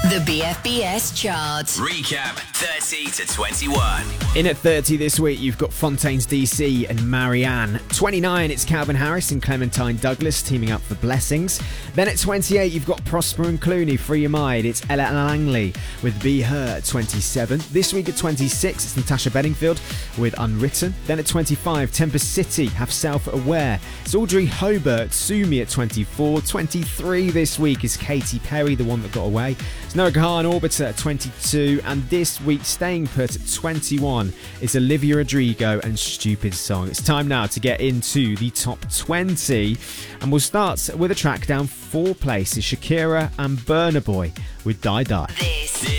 The BFBS chart. Recap 30 to 21. In at 30 this week, you've got Fontaines DC and Marianne. 29, it's Calvin Harris and Clementine Douglas teaming up for Blessings. Then at 28, you've got Prosper and Clooney, Free Your Mind. It's Ella Langley with Be Her at 27. This week at 26, it's Natasha Bedingfield with Unwritten. Then at 25, Tempest City have Self-Aware. It's Audrey Hobart, Sue Me at 24. 23 this week is Katy Perry, The One That Got Away. It's Noah Kahan, Orbiter at 22. And this week, staying put at 21, is Olivia Rodrigo and Stupid Song. It's time now to get into the top 20. And we'll start with a track down 4 places. Shakira and Burna Boy with Die Die. This